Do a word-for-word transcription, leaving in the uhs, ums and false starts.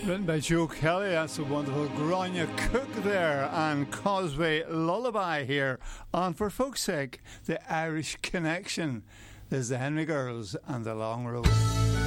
Written by Joe Kelly. That's a wonderful Grania Cook there, and Causeway Lullaby here on For Folk's Sake, the Irish Connection. There's the Henry Girls and the Long Road.